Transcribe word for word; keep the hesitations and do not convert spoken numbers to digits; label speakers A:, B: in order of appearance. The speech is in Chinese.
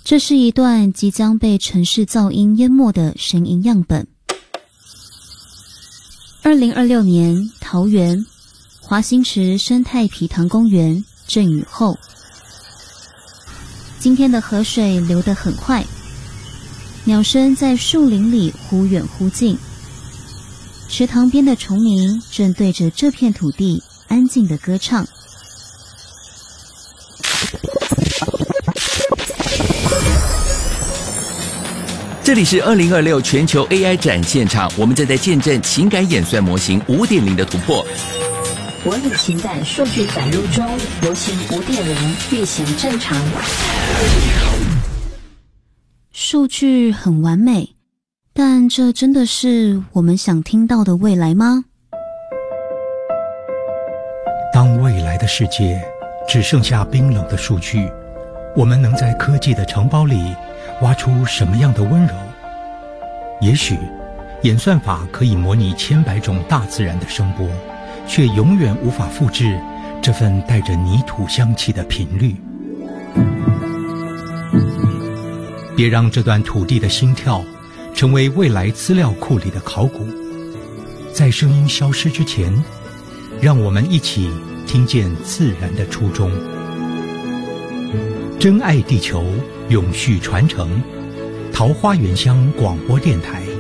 A: 这是一段即将被城市噪音淹没的声音样本。二零二六年，桃园华新池生态皮塘公园阵雨后，今天的河水流得很快，鸟声在树林里忽远忽近，池塘边的虫鸣正对着这片土地安静地歌唱。
B: 这里是二零二六全球 A I 展现场，我们正在见证情感演算模型 五点零 的突破。
C: 我与情感数据载入中，模型 五点零 运行正常。
A: 数据很完美，但这真的是我们想听到的未来吗？
D: 当未来的世界只剩下冰冷的数据，我们能在科技的城堡里挖出什么样的温柔？也许演算法可以模拟千百种大自然的声波，却永远无法复制这份带着泥土香气的频率。别让这段土地的心跳成为未来资料库里的考古。在声音消失之前，让我们一起听见自然的初衷。真爱地球，永续传承。桃花源乡广播电台。